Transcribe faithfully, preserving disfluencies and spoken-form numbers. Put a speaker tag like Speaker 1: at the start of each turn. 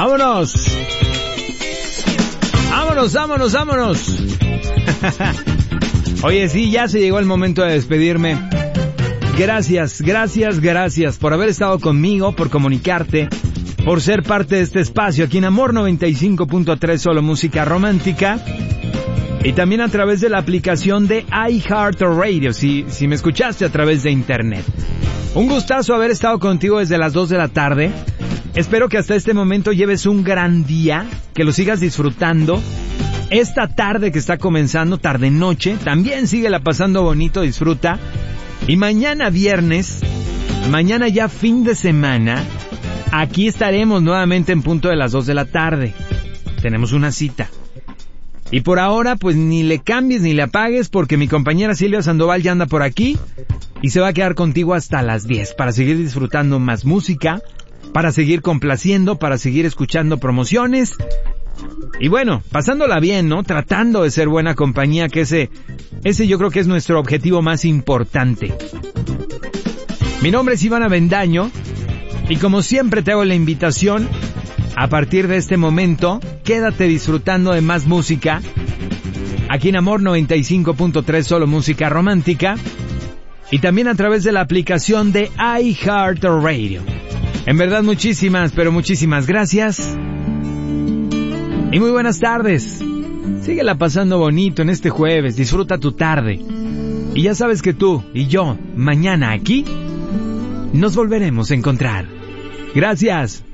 Speaker 1: ¡Vámonos! ¡Vámonos, vámonos, vámonos! Oye, sí, ya se llegó el momento de despedirme. Gracias, gracias, gracias por haber estado conmigo, por comunicarte, por ser parte de este espacio aquí en Amor noventa y cinco punto tres, solo música romántica. Y también a través de la aplicación de iHeartRadio, si, si me escuchaste a través de internet. Un gustazo haber estado contigo desde las dos de la tarde. Espero que hasta este momento lleves un gran día, que lo sigas disfrutando. Esta tarde que está comenzando, tarde-noche, también síguela pasando bonito, disfruta. Y mañana viernes, mañana ya fin de semana, aquí estaremos nuevamente en punto de las dos de la tarde. Tenemos una cita. Y por ahora, pues ni le cambies ni le apagues, porque mi compañera Silvia Sandoval ya anda por aquí y se va a quedar contigo hasta las diez para seguir disfrutando más música, para seguir complaciendo, para seguir escuchando promociones y bueno, pasándola bien, ¿no? Tratando de ser buena compañía, que ese, ese yo creo que es nuestro objetivo más importante. Mi nombre es Iván Avendaño y como siempre te hago la invitación. A partir de este momento, quédate disfrutando de más música. Aquí en Amor noventa y cinco punto tres, solo música romántica. Y también a través de la aplicación de iHeartRadio. En verdad, muchísimas, pero muchísimas gracias. Y muy buenas tardes. Síguela pasando bonito en este jueves. Disfruta tu tarde. Y ya sabes que tú y yo, mañana aquí, nos volveremos a encontrar. Gracias.